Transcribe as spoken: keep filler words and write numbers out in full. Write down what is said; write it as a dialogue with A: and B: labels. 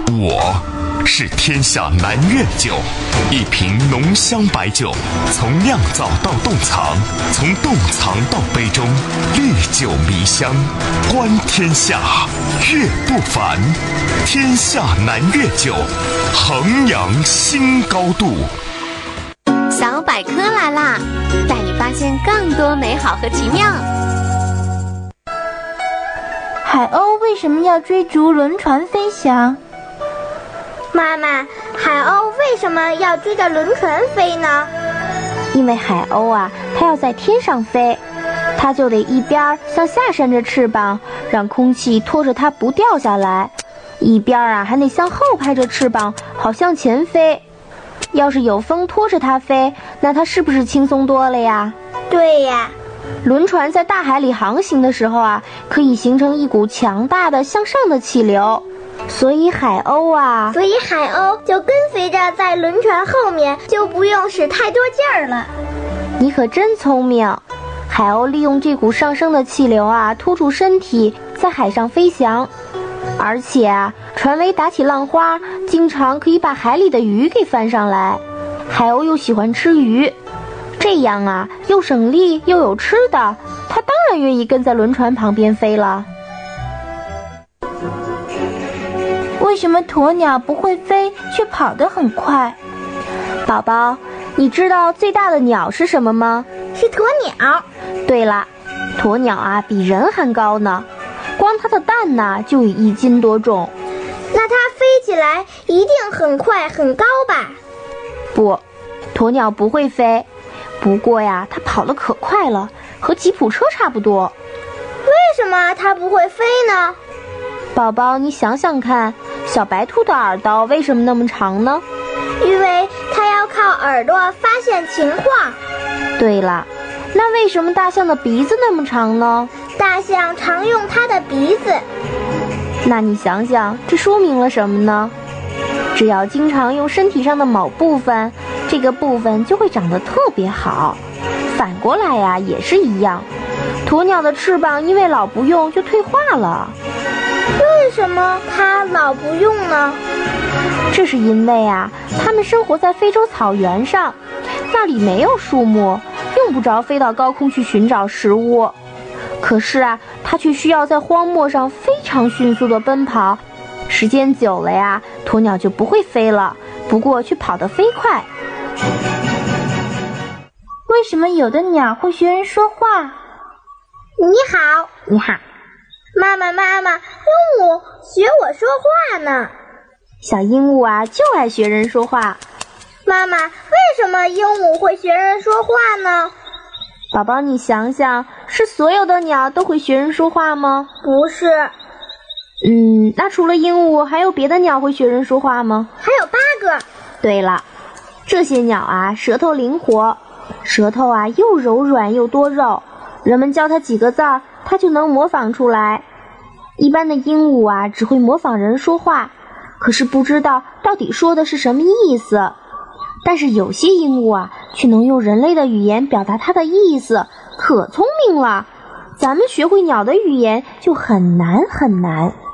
A: 我是天下南岳酒，一瓶浓香白酒，从酿造到冻藏，从冻藏到杯中，历久弥香，观天下，岳不凡。天下南岳酒，衡阳新高度。
B: 小百科来啦，带你发现更多美好和奇妙。
C: 海鸥为什么要追逐轮船飞翔？
D: 妈妈，海鸥为什么要追着轮船飞呢？
C: 因为海鸥啊，它要在天上飞，它就得一边向下扇着翅膀，让空气拖着它不掉下来，一边啊还得向后拍着翅膀，好向前飞。要是有风拖着它飞，那它是不是轻松多了呀？
D: 对呀。
C: 轮船在大海里航行的时候啊，可以形成一股强大的向上的气流，所以海鸥啊，
D: 所以海鸥就跟随着在轮船后面，就不用使太多劲儿了。
C: 你可真聪明！海鸥利用这股上升的气流啊，拖住身体，在海上飞翔。而且啊，船桅打起浪花，经常可以把海里的鱼给翻上来。海鸥又喜欢吃鱼，这样啊，又省力又有吃的，它当然愿意跟在轮船旁边飞了。为什么鸵鸟不会飞，却跑得很快？宝宝，你知道最大的鸟是什么吗？
D: 是鸵鸟。
C: 对了，鸵鸟啊比人还高呢，光它的蛋呢就有一斤多重。
D: 那它飞起来一定很快很高吧？
C: 不，鸵鸟不会飞，不过呀，它跑得可快了，和吉普车差不多。
D: 为什么它不会飞呢？
C: 宝宝，你想想看，小白兔的耳朵为什么那么长呢？
D: 因为它要靠耳朵发现情况。
C: 对了，那为什么大象的鼻子那么长呢？
D: 大象常用它的鼻子。
C: 那你想想，这说明了什么呢？只要经常用身体上的某部分，这个部分就会长得特别好。反过来呀，也是一样。鸵鸟的翅膀因为老不用就退化了。
D: 为什么它老不用呢？
C: 这是因为啊，它们生活在非洲草原上，那里没有树木，用不着飞到高空去寻找食物。可是啊，它却需要在荒漠上非常迅速地奔跑，时间久了呀，鸵鸟就不会飞了，不过却跑得飞快。为什么有的鸟会学人说话？
D: 你好，
C: 你好。
D: 妈妈妈妈，鹦鹉学我说话呢。
C: 小鹦鹉啊，就爱学人说话。
D: 妈妈，为什么鹦鹉会学人说话呢？
C: 宝宝，你想想，是所有的鸟都会学人说话吗？
D: 不是。
C: 嗯，那除了鹦鹉，还有别的鸟会学人说话吗？
D: 还有八个。
C: 对了，这些鸟啊，舌头灵活，舌头啊又柔软又多肉，人们教它几个字儿，它就能模仿出来。一般的鹦鹉啊，只会模仿人说话，可是不知道到底说的是什么意思。但是有些鹦鹉啊，却能用人类的语言表达它的意思，可聪明了。咱们学会鸟的语言就很难很难。